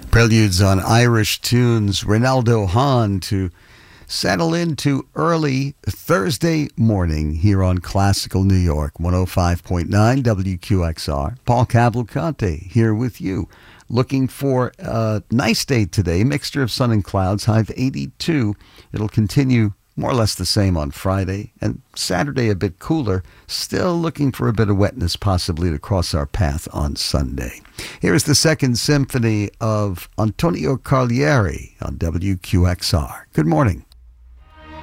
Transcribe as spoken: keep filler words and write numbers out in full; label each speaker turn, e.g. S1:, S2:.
S1: Preludes on Irish tunes, Ronaldo Hahn to settle into early Thursday morning here on Classical New York, one oh five point nine W Q X R. Paul Cavalcante here with you. Looking for a nice day today, mixture of sun and clouds, high of eighty-two. It'll continue more or less the same on Friday, and Saturday a bit cooler. Still looking for a bit of wetness possibly to cross our path on Sunday. Here's the Second Symphony of Antonio Carlieri on W Q X R. Good morning.